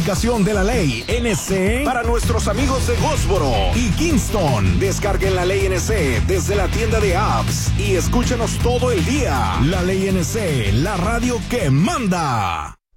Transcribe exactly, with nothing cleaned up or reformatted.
aplicación de La Ley N C para nuestros amigos de Goldsboro y Kingston. Descarguen La Ley N C desde la tienda de apps y escúchanos todo el día. La Ley N C, la radio que manda.